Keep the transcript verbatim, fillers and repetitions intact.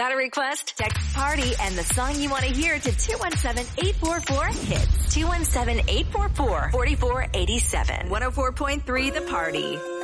Got a request? Text party and the song you want to hear to two one seven, eight four four, hits. two one seven, eight four four, four four eight seven. one oh four point three The Party.